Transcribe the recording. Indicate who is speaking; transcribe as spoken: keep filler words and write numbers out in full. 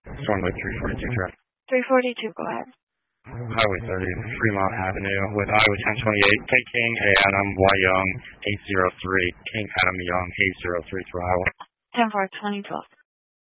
Speaker 1: Stormwood three forty-two traffic.
Speaker 2: three forty-two, go ahead.
Speaker 1: Highway thirty, Fremont Avenue, with Iowa ten twenty-eight, K King, A Adam, Y Young, eight zero three, King Adam Young, eight zero three through Iowa.
Speaker 2: ten four, twenty twelve.